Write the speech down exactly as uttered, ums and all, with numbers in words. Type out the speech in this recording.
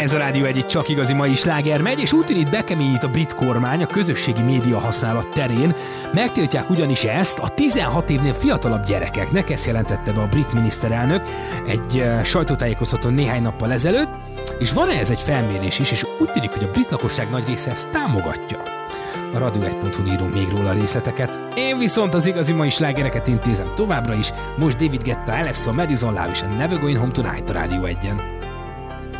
Ez a Rádió egy csak igazi mai sláger megy, és úgy tűnik bekeményít a brit kormány a közösségi média használat terén. Megtiltják ugyanis ezt a tizenhat évnél fiatalabb gyerekeknek, ezt jelentette be a brit miniszterelnök egy uh, sajtótájékoztatón néhány nappal ezelőtt, és van ehhez egy felmérés is, és úgy tűnik, hogy a brit lakosság nagy része ezt támogatja. A radio egy pont hu írunk még róla részleteket. Én viszont az igazi mai slágereket intézem továbbra is. Most David Guetta, Alessa, Madison Love és a Never Going Home Tonight a Rádió egyen.